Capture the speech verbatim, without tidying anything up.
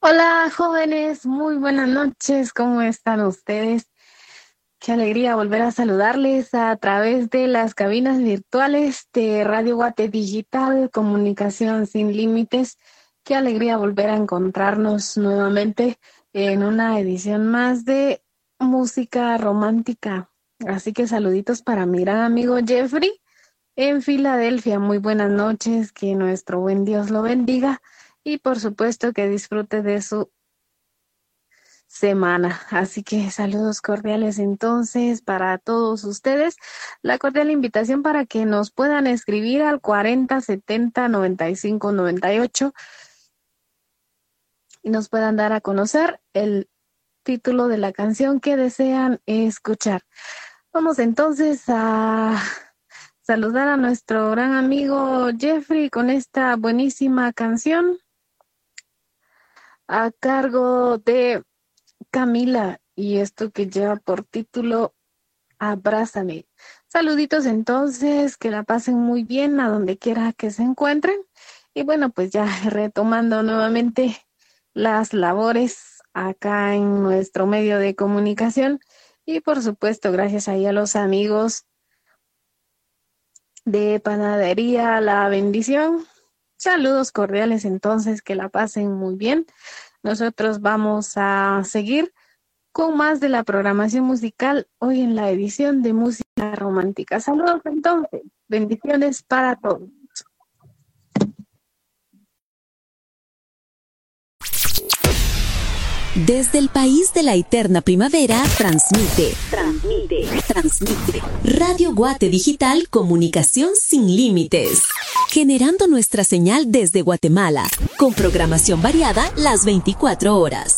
Hola jóvenes, muy buenas noches, ¿cómo están ustedes? Qué alegría volver a saludarles a través de las cabinas virtuales de Radio Guate Digital, Comunicación Sin Límites. Qué alegría volver a encontrarnos nuevamente en una edición más de música romántica. Así que saluditos para mi gran amigo Jeffrey en Filadelfia. Muy buenas noches, que nuestro buen Dios lo bendiga. Y por supuesto que disfrute de su semana. Así que saludos cordiales entonces para todos ustedes. La cordial invitación para que nos puedan escribir al cuarenta setenta noventa y cinco noventa y ocho y nos puedan dar a conocer el título de la canción que desean escuchar. Vamos entonces a saludar a nuestro gran amigo Jeffrey con esta buenísima canción a cargo de Camila, y esto que lleva por título Abrázame. Saluditos entonces, que la pasen muy bien a donde quiera que se encuentren. Y bueno, pues ya retomando nuevamente las labores acá en nuestro medio de comunicación. Y por supuesto, gracias ahí a los amigos de Panadería La Bendición. Saludos cordiales entonces, que la pasen muy bien. Nosotros vamos a seguir con más de la programación musical hoy en la edición de Música Romántica. Saludos entonces, bendiciones para todos. Desde el país de la eterna primavera, transmite, transmite, transmite. Radio Guate Digital, Comunicación Sin Límites. Generando nuestra señal desde Guatemala, con programación variada las veinticuatro horas.